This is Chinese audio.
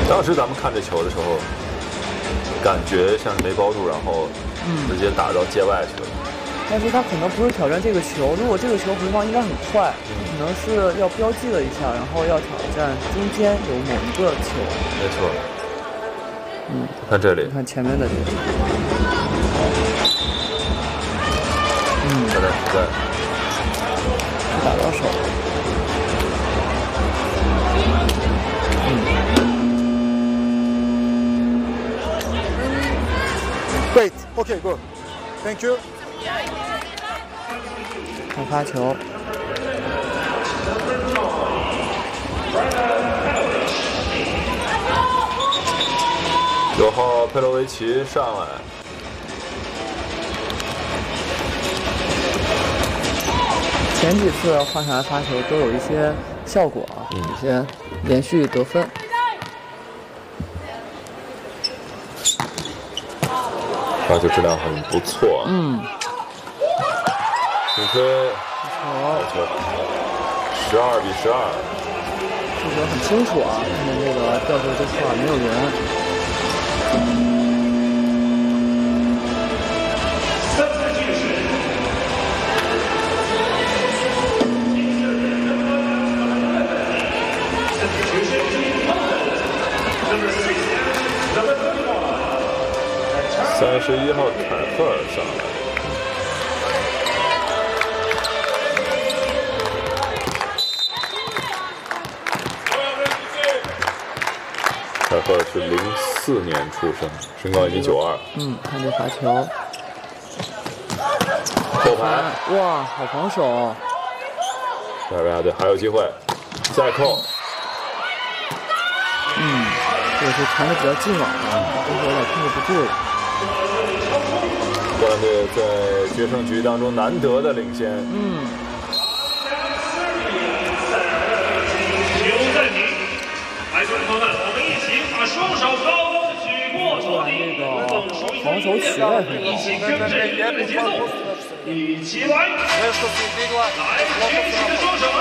当时咱们看这球的时候，感觉像是没包住，然后直接打到界外去了。 但是他可能不是挑战这个球，如果这个球回放应该很快，可能是要标记了一下，然后要挑战中间有某一个球。 没错。看这里， 看前面的这个。 有点实在。 打到手。 Great. Okay, good. Thank you. 看发球。 9号佩洛维奇上来。 前几次换上来发球都有一些效果啊，一些连续得分。 发球质量很不错。紧推，好球，12比12。 这个很清楚啊，看见这个吊球之处啊，没有人。 31号凯赫尔上来。凯赫尔是04年出生，身高1.92。 看这罚球。 后排， 哇，好防守。 塞尔维亚队还有机会，再扣。 这个是传的比较近了啊，这个有点控制不住了。 波兰队在决胜局当中难得的领先。 来，观众朋友们，我们一起把双手高高的举过头顶，奉手一防守起来很一起跟着音乐的节奏，一起来，来，举起的双手。